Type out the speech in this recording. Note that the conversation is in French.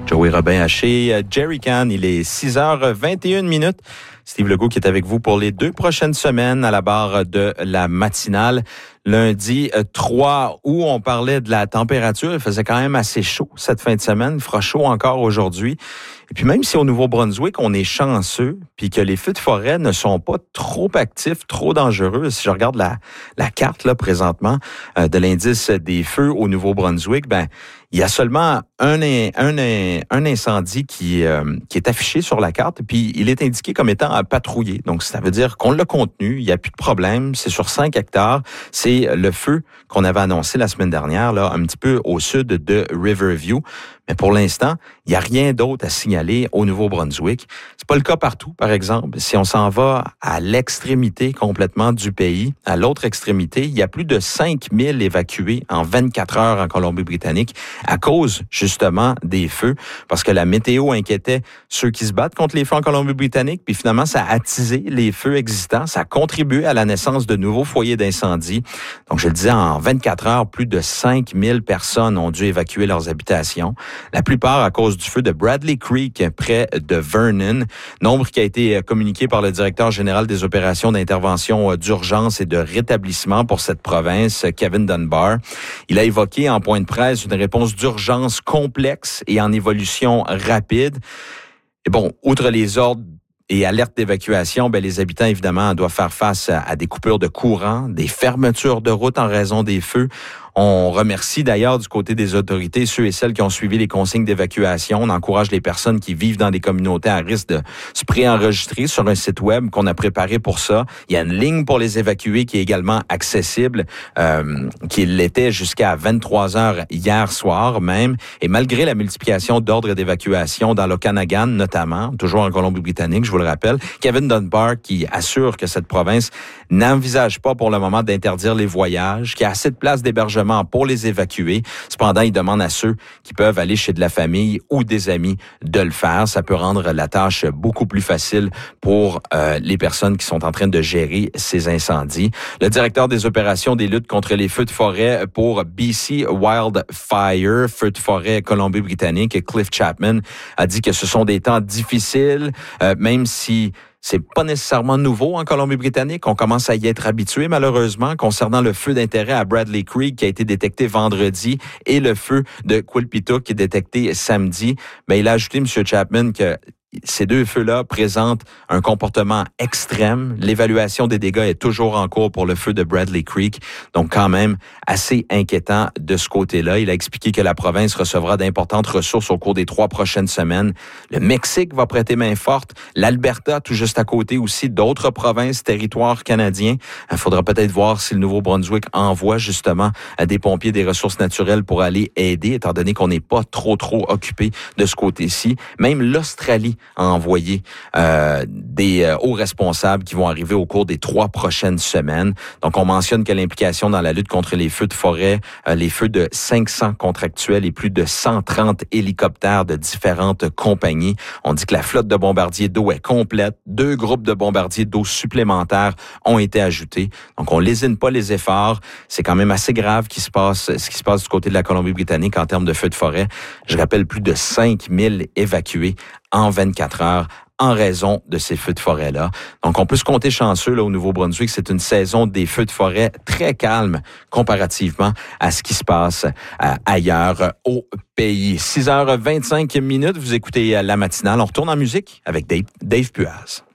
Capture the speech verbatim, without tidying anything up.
Joey Robin-Haché, Jerry Can, il est six heures vingt et une minutes. Steve Legault qui est avec vous pour les deux prochaines semaines à la barre de la matinale. Lundi trois août, on parlait de la température. Il faisait quand même assez chaud cette fin de semaine. Il fera chaud encore aujourd'hui. Et puis même si au Nouveau-Brunswick, on est chanceux, puis que les feux de forêt ne sont pas trop actifs, trop dangereux. Si je regarde la, la carte là présentement euh, de l'indice des feux au Nouveau-Brunswick, ben il y a seulement un, un, un incendie qui, euh, qui est affiché sur la carte, puis il est indiqué comme étant à patrouiller. Donc, ça veut dire qu'on l'a contenu, il n'y a plus de problème, c'est sur cinq hectares. C'est le feu qu'on avait annoncé la semaine dernière, là, un petit peu au sud de Riverview. Mais pour l'instant, il n'y a rien d'autre à signaler au Nouveau-Brunswick. C'est pas le cas partout, par exemple. Si on s'en va à l'extrémité complètement du pays, à l'autre extrémité, il y a plus de cinq mille évacués en vingt-quatre heures en Colombie-Britannique à cause, justement, des feux. Parce que la météo inquiétait ceux qui se battent contre les feux en Colombie-Britannique. Puis finalement, ça a attisé les feux existants. Ça a contribué à la naissance de nouveaux foyers d'incendie. Donc, je le disais, en vingt-quatre heures, plus de cinq mille personnes ont dû évacuer leurs habitations. La plupart à cause du feu de Bradley Creek, près de Vernon. Nombre qui a été communiqué par le directeur général des opérations d'intervention d'urgence et de rétablissement pour cette province, Kevin Dunbar. Il a évoqué en point de presse une réponse d'urgence complexe et en évolution rapide. Et bon, outre les ordres et alertes d'évacuation, ben les habitants, évidemment, doivent faire face à, à des coupures de courant, des fermetures de routes en raison des feux. On remercie d'ailleurs du côté des autorités ceux et celles qui ont suivi les consignes d'évacuation. On encourage les personnes qui vivent dans des communautés à risque de se préenregistrer sur un site web qu'on a préparé pour ça. Il y a une ligne pour les évacuer qui est également accessible, euh, qui l'était jusqu'à vingt-trois heures hier soir même. Et malgré la multiplication d'ordres d'évacuation dans l'Okanagan notamment, toujours en Colombie-Britannique, je vous le rappelle, Kevin Dunbar qui assure que cette province n'envisage pas pour le moment d'interdire les voyages, qu'il y a assez de places d'hébergement pour les évacuer. Cependant, il demande à ceux qui peuvent aller chez de la famille ou des amis de le faire. Ça peut rendre la tâche beaucoup plus facile pour euh, les personnes qui sont en train de gérer ces incendies. Le directeur des opérations des luttes contre les feux de forêt pour B C Wildfire, feux de forêt Colombie-Britannique, Cliff Chapman, a dit que ce sont des temps difficiles, euh, même si c'est pas nécessairement nouveau en Colombie-Britannique. On commence à y être habitué, malheureusement, concernant le feu d'intérêt à Bradley Creek qui a été détecté vendredi et le feu de Quilpituck qui est détecté samedi. Mais il a ajouté, M. Chapman, que ces deux feux-là présentent un comportement extrême. L'évaluation des dégâts est toujours en cours pour le feu de Bradley Creek. Donc, quand même, assez inquiétant de ce côté-là. Il a expliqué que la province recevra d'importantes ressources au cours des trois prochaines semaines. Le Mexique va prêter main forte. L'Alberta, tout juste à côté aussi, d'autres provinces, territoires canadiens. Il faudra peut-être voir si le Nouveau-Brunswick envoie justement des pompiers des ressources naturelles pour aller aider, étant donné qu'on n'est pas trop, trop occupé de ce côté-ci. Même l'Australie a envoyé euh, des euh, hauts responsables qui vont arriver au cours des trois prochaines semaines. Donc, on mentionne que l'implication dans la lutte contre les feux de forêt, euh, les feux de cinq cents contractuels et plus de cent trente hélicoptères de différentes compagnies. On dit que la flotte de bombardiers d'eau est complète. Deux groupes de bombardiers d'eau supplémentaires ont été ajoutés. Donc, on lésine pas les efforts. C'est quand même assez grave qui se passe, ce qui se passe du côté de la Colombie-Britannique en termes de feux de forêt. Je rappelle, plus de cinq mille évacués en vingt-quatre heures en raison de ces feux de forêt-là. Donc, on peut se compter chanceux là, au Nouveau-Brunswick. C'est une saison des feux de forêt très calme comparativement à ce qui se passe euh, ailleurs au pays. six heures vingt-cinq minutes, vous écoutez La Matinale. On retourne en musique avec Dave, Dave Puaz.